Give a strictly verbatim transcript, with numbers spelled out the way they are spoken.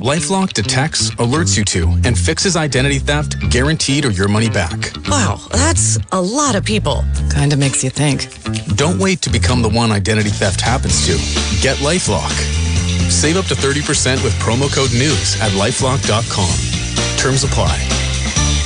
LifeLock detects, alerts you to, and fixes identity theft, guaranteed or your money back. Wow, that's a lot of people. Kinda makes you think. Don't wait to become the one identity theft happens to. Get LifeLock. Save up to thirty percent with promo code NEWS at lifelock dot com. Terms apply.